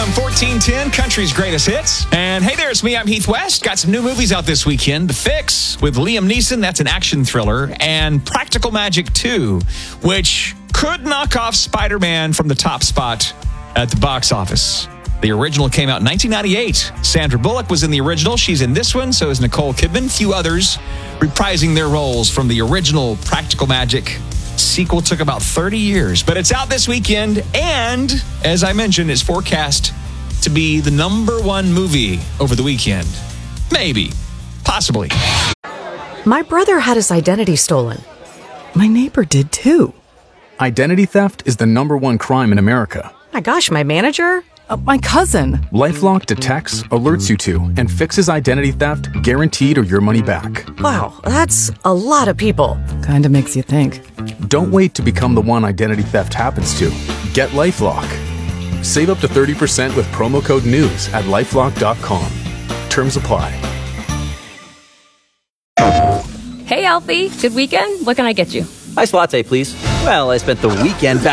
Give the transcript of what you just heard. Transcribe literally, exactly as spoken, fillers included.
from fourteen ten, Country's Greatest Hits. And hey there, it's me, I'm Heath West. Got some new movies out this weekend. The Fix with Liam Neeson, that's an action thriller. And Practical Magic two, which could knock off Spider-Man from the top spot at the box office. The original came out in nineteen ninety-eight. Sandra Bullock was in the original. She's in this one, so is Nicole Kidman. Few others reprising their roles from the original Practical Magic. Sequel took about thirty years, but it's out this weekend, and as I mentioned, it's forecast to be the number one movie over the weekend. Maybe. Possibly. My brother had his identity stolen. My neighbor did too. Identity theft is the number one crime in America. My gosh, my manager? Uh, my cousin. LifeLock detects, alerts you to, and fixes identity theft guaranteed or your money back. Wow, that's a lot of people. Kinda makes you think. Don't wait to become the one identity theft happens to. Get LifeLock. Save up to thirty percent with promo code NEWS at lifelock dot com. Terms apply. Hey, Alfie. Good weekend? What can I get you? Iced latte, please. Well, I spent the weekend back.